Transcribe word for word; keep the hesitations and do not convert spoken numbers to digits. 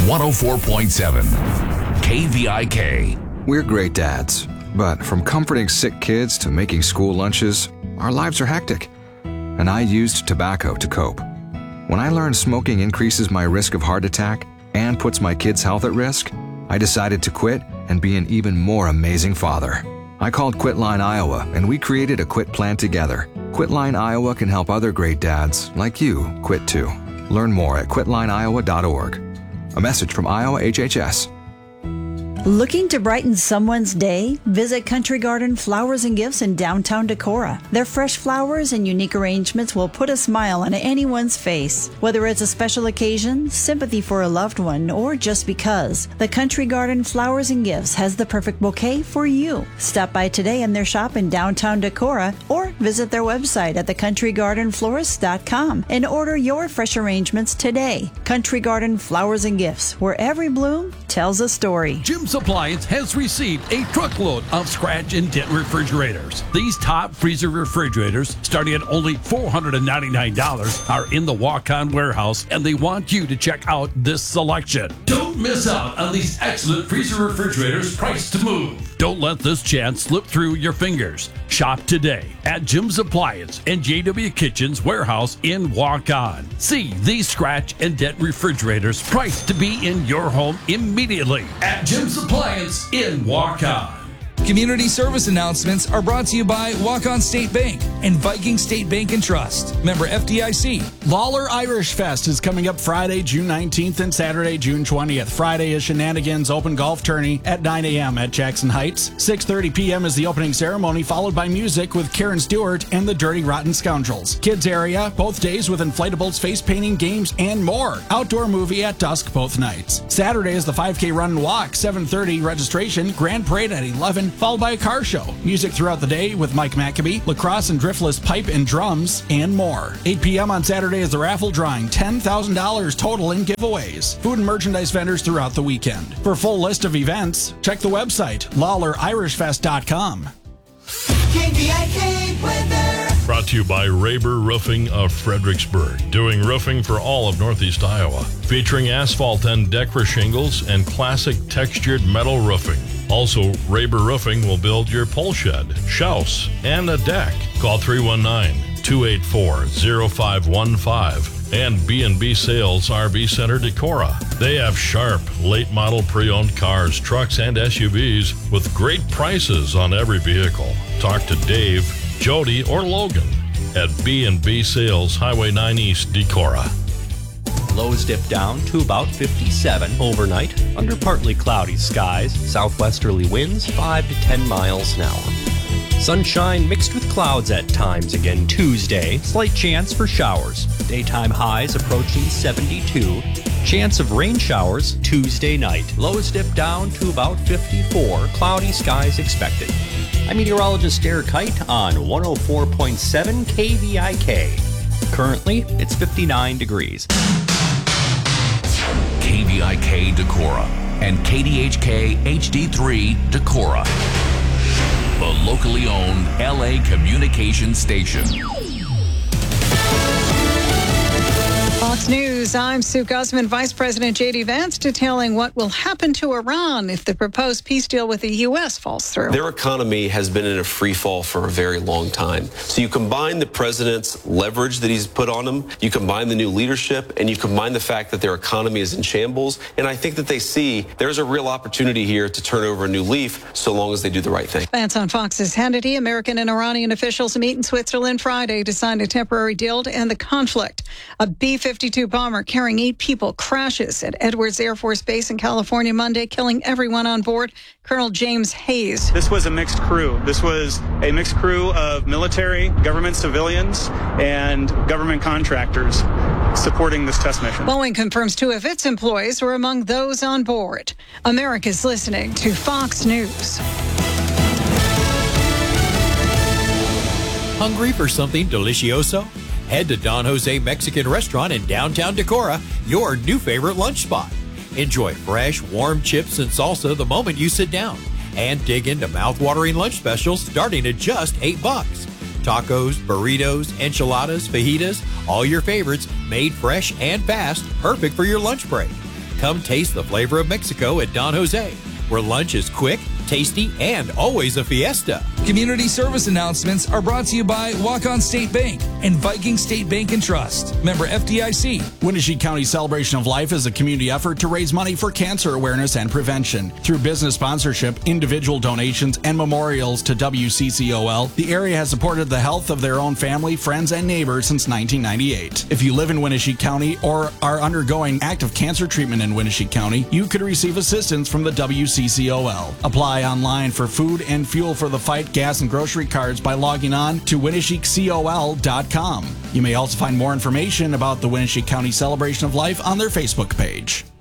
one oh four point seven K V I K. We're great dads, but from comforting sick kids to making school lunches, our lives are hectic. And I used tobacco to cope. When I learned smoking increases my risk of heart attack and puts my kids' health at risk, I decided to quit and be an even more amazing father. I called Quitline Iowa, and we created a quit plan together. Quitline Iowa can help other great dads like you quit too. Learn more at quitline iowa dot org. A message from Iowa H H S. Looking to brighten someone's day? Visit Country Garden Flowers and Gifts in downtown Decorah. Their fresh flowers and unique arrangements will put a smile on anyone's face. Whether it's a special occasion, sympathy for a loved one, or just because, the Country Garden Flowers and Gifts has the perfect bouquet for you. Stop by today in their shop in downtown Decorah or visit their website at the country garden florist dot com and order your fresh arrangements today. Country Garden Flowers and Gifts, where every bloom tells a story. Jim's Appliance has received a truckload of scratch and dent refrigerators. These top freezer refrigerators, starting at only four hundred ninety-nine dollars, are in the walk-on warehouse, and they want you to check out this selection. Don't miss out on these excellent freezer refrigerators priced to move. Don't let this chance slip through your fingers. Shop today at Jim's Appliance and J W Kitchen's warehouse in Walk-On. See these scratch and dent refrigerators priced to be in your home immediately at Jim's Appliance in Walk-On. Community service announcements are brought to you by Walk-On State Bank and Viking State Bank and Trust. Member F D I C. Lawler Irish Fest is coming up Friday, June nineteenth and Saturday, June twentieth. Friday is Shenanigans Open Golf Tourney at nine a.m. at Jackson Heights. six thirty p.m. is the opening ceremony, followed by music with Karen Stewart and the Dirty Rotten Scoundrels. Kids area, both days with inflatables, face painting, games, and more. Outdoor movie at dusk both nights. Saturday is the five K Run and Walk, seven thirty registration, Grand Parade at eleven, followed by a car show. Music throughout the day with Mike Maccabee, lacrosse and driftless pipe and drums, and more. eight p.m. on Saturday is the raffle drawing, ten thousand dollars total in giveaways. Food and merchandise vendors throughout the weekend. For a full list of events, check the website, lawler irish fest dot com. K V I K weather. Brought to you by Raber Roofing of Fredericksburg, doing roofing for all of Northeast Iowa, featuring asphalt and Decra shingles and classic textured metal roofing. Also, Raber Roofing will build your pole shed, house, and a deck. Call three one nine, two eight four, zero five one five. And B and B Sales R V Center Decorah. They have sharp, late-model pre-owned cars, trucks, and S U Vs with great prices on every vehicle. Talk to Dave, Jody, or Logan at B and B Sales, Highway nine East, Decorah. Lows dip down to about fifty-seven overnight under partly cloudy skies, southwesterly winds five to ten miles an hour. Sunshine mixed with clouds at times again Tuesday, slight chance for showers. Daytime highs approaching seventy-two. Chance of rain showers Tuesday night. Lows dip down to about fifty-four, cloudy skies expected. I'm meteorologist Eric Kite on one oh four point seven K V I K. Currently, it's fifty-nine degrees. K V I K Decorah and K D H K H D three Decorah, the locally owned L A communications station. Fox News, I'm Sue Guzman. Vice President J D Vance detailing what will happen to Iran if the proposed peace deal with the U S falls through. Their economy has been in a free fall for a very long time. So you combine the president's leverage that he's put on them, you combine the new leadership, and you combine the fact that their economy is in shambles, and I think that they see there's a real opportunity here to turn over a new leaf so long as they do the right thing. Vance on Fox's Hannity. American and Iranian officials meet in Switzerland Friday to sign a temporary deal to end the conflict. A B fifty-two bomber carrying eight people crashes at Edwards Air Force Base in California Monday, killing everyone on board. Colonel James Hayes. This was a mixed crew. This was a mixed crew of military, government civilians, and government contractors supporting this test mission. Boeing confirms two of its employees were among those on board. America's listening to Fox News. Hungry for something delicioso? Head to Don Jose Mexican Restaurant in downtown Decorah, your new favorite lunch spot. Enjoy fresh, warm chips and salsa the moment you sit down. And dig into mouth-watering lunch specials starting at just eight bucks. Tacos, burritos, enchiladas, fajitas, all your favorites made fresh and fast, perfect for your lunch break. come taste the flavor of Mexico at Don Jose, where lunch is quick, tasty, and always a fiesta. Community service announcements are brought to you by Walk-On State Bank and Viking State Bank and Trust. Member F D I C. Winnebago County Celebration of Life is a community effort to raise money for cancer awareness and prevention. Through business sponsorship, individual donations, and memorials to W C C O L, the area has supported the health of their own family, friends, and neighbors since nineteen ninety-eight. If you live in Winnebago County or are undergoing active cancer treatment in Winnebago County, you could receive assistance from the W C C O L. Apply online for food and fuel for the fight, gas, and grocery cards by logging on to Winnebago Col dot com. You may also find more information about the Winnebago County Celebration of Life on their Facebook page.